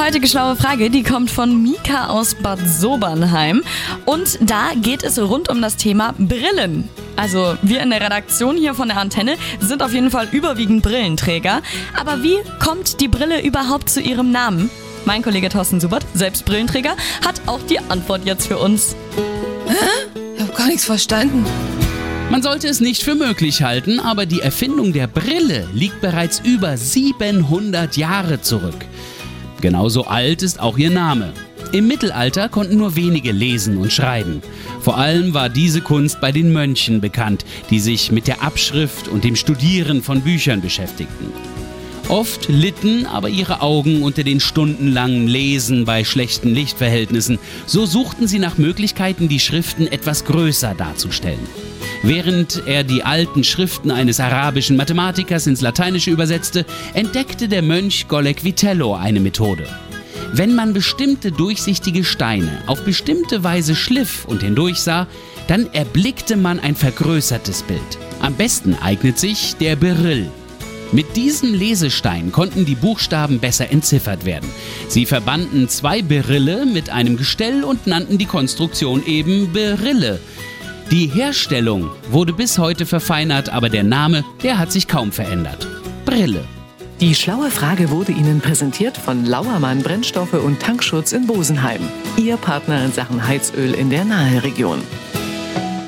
heutige schlaue Frage, die kommt von Mika aus Bad Sobernheim. Und da geht es rund um das Thema Brillen. Also wir in der Redaktion hier von der Antenne sind auf jeden Fall überwiegend Brillenträger. Aber wie kommt die Brille überhaupt zu ihrem Namen? Mein Kollege Thorsten Subert, selbst Brillenträger, hat auch die Antwort jetzt für uns. Ich habe gar nichts verstanden. Man sollte es nicht für möglich halten, aber die Erfindung der Brille liegt bereits über 700 Jahre zurück. Genauso alt ist auch ihr Name. Im Mittelalter konnten nur wenige lesen und schreiben. Vor allem war diese Kunst bei den Mönchen bekannt, die sich mit der Abschrift und dem Studieren von Büchern beschäftigten. Oft litten aber ihre Augen unter den stundenlangen Lesen bei schlechten Lichtverhältnissen. So suchten sie nach Möglichkeiten, die Schriften etwas größer darzustellen. Während er die alten Schriften eines arabischen Mathematikers ins Lateinische übersetzte, entdeckte der Mönch Golec Vitello eine Methode. Wenn man bestimmte durchsichtige Steine auf bestimmte Weise schliff und hindurchsah, dann erblickte man ein vergrößertes Bild. Am besten eignet sich der Beryll. Mit diesem Lesestein konnten die Buchstaben besser entziffert werden. Sie verbanden zwei Berylle mit einem Gestell und nannten die Konstruktion eben Berille. Die Herstellung wurde bis heute verfeinert, aber der Name, der hat sich kaum verändert. Brille. Die schlaue Frage wurde Ihnen präsentiert von Lauermann Brennstoffe und Tankschutz in Bosenheim. Ihr Partner in Sachen Heizöl in der Naheregion.